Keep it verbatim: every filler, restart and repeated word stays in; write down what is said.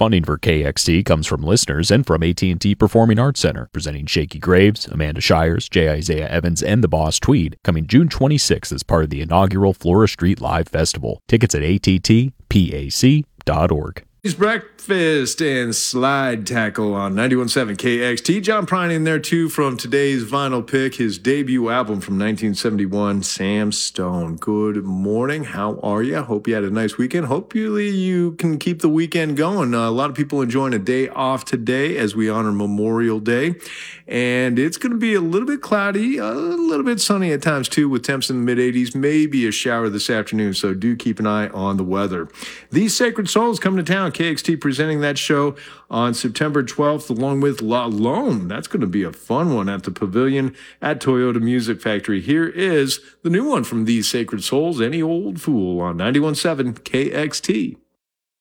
Funding for K X T comes from listeners and from A T and T Performing Arts Center, presenting Shakey Graves, Amanda Shires, J. Isaiah Evans, and the Boss Tweed, coming June twenty-sixth as part of the inaugural Flora Street Live Festival. Tickets at A T T pac dot org. Breakfast and slide tackle on ninety-one point seven K X T. John Prine in there too from today's vinyl pick, his debut album from nineteen seventy-one, Sam Stone. Good morning. How are you? Hope you had a nice weekend. Hopefully you can keep the weekend going. Uh, a lot of people enjoying a day off today as we honor Memorial Day. And it's going to be a little bit cloudy, a little bit sunny at times too, with temps in the mid eighties, maybe a shower this afternoon. So do keep an eye on the weather. These Sacred Souls coming to town. K X T presenting that show on September twelfth, along with La Lome. That's going to be a fun one at the Pavilion at Toyota Music Factory. Here is the new one from These Sacred Souls, Any Old Fool, on ninety-one point seven K X T.